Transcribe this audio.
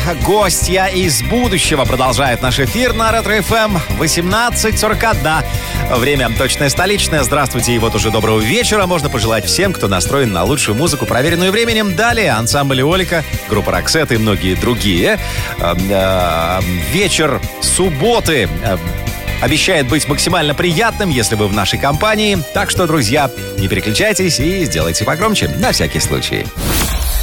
гостья из будущего продолжает наш эфир на Ретро-ФМ. 18:41. Время точное столичное. Здравствуйте, и вот уже доброго вечера. Можно пожелать всем, кто настроен на лучшую музыку, проверенную временем. Далее ансамбль Эолика, группа Роксет и многие другие. Вечер субботы обещает быть максимально приятным, если вы в нашей компании. Так что, друзья, не переключайтесь и сделайте погромче, на всякий случай.